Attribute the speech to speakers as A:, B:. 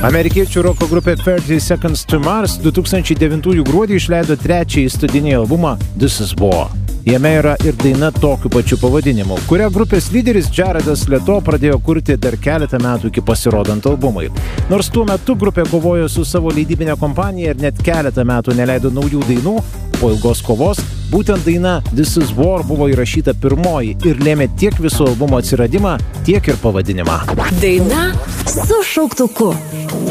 A: Amerikiečių roko grupė 30 Seconds to Mars 2009 gruodį išleido trečiąjį studinį albumą This is War. Jame yra ir daina tokiu pačiu pavadinimu, kurią grupės lyderis Jaredas Leto pradėjo kurti dar keletą metų iki pasirodant albumui. Nors tuo metu grupė kovojo su savo leidybinė kompanija ir net keletą metų neleido naujų dainų, po ilgos kovos būtent daina This is War buvo įrašyta pirmoji ir lėmė tiek viso albumo atsiradimą, tiek ir pavadinimą.
B: Daina su šauktuku.